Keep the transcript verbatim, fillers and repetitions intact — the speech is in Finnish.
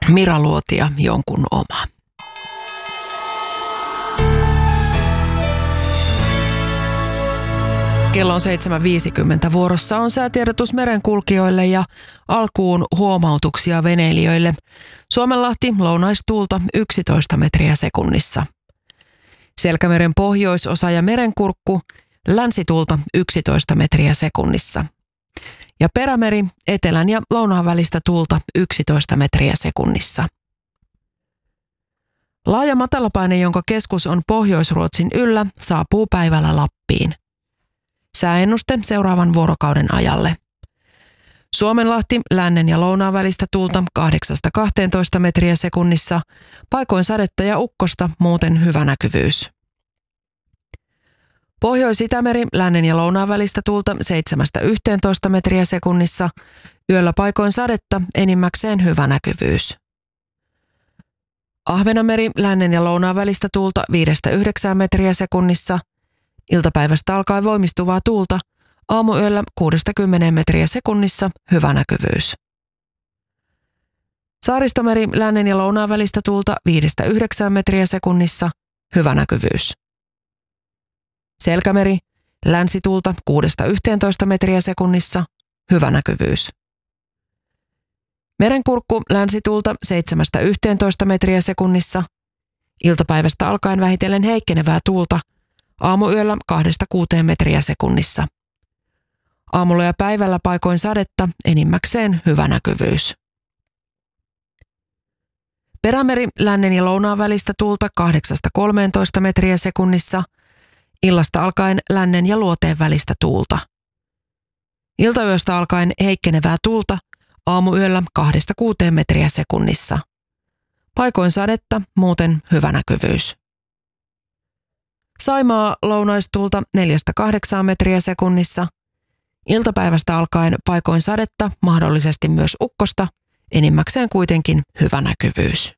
Mira Luotia, jonkun oma. Kello on seitsemän viisikymmentä. Vuorossa on säätiedotus merenkulkijoille ja alkuun huomautuksia veneilijöille. Suomenlahti lounaistuulta yksitoista metriä sekunnissa. Selkämeren pohjoisosa ja Merenkurkku länsituulta yksitoista metriä sekunnissa. Ja Perämeri etelän ja lounaan välistä tuulta yksitoista metriä sekunnissa. Laaja matalapaine, jonka keskus on Pohjois-Ruotsin yllä, saapuu päivällä Lappiin. Sääennuste seuraavan vuorokauden ajalle. Suomenlahti lännen ja lounaan välistä tuulta kahdeksasta kahteentoista metriä sekunnissa, paikoin sadetta ja ukkosta, muuten hyvä näkyvyys. Pohjois-Itämeri lännen ja lounaan välistä tuulta seitsemästä yhteentoista metriä sekunnissa, yöllä paikoin sadetta, enimmäkseen hyvä näkyvyys. Ahvenanmeri lännen ja lounaan välistä tuulta viidestä yhdeksään metriä sekunnissa, iltapäivästä alkaen voimistuvaa tuulta, aamuyöllä kuudesta kymmeneen metriä sekunnissa, hyvä näkyvyys. Saaristomeri lännen ja lounaan välistä tuulta viidestä yhdeksään metriä sekunnissa, hyvä näkyvyys. Selkämeri länsituulta kuudesta yhteentoista metriä sekunnissa, hyvä näkyvyys. Merenkurkku länsituulta seitsemästä yhteentoista metriä sekunnissa, iltapäivästä alkaen vähitellen heikkenevää tuulta, aamuyöllä kahdesta kuuteen metriä sekunnissa. Aamulla ja päivällä paikoin sadetta, enimmäkseen hyvä näkyvyys. Perämeri lännen ja lounaan välistä tuulta kahdeksasta kolmeentoista metriä sekunnissa, illasta alkaen lännen ja luoteen välistä tuulta. Iltayöstä alkaen heikkenevää tuulta, aamuyöllä kahdesta kuuteen metriä sekunnissa. Paikoin sadetta, muuten hyvä näkyvyys. Saimaa lounaistuulta neljästä kahdeksaan metriä sekunnissa. Iltapäivästä alkaen paikoin sadetta, mahdollisesti myös ukkosta, enimmäkseen kuitenkin hyvä näkyvyys.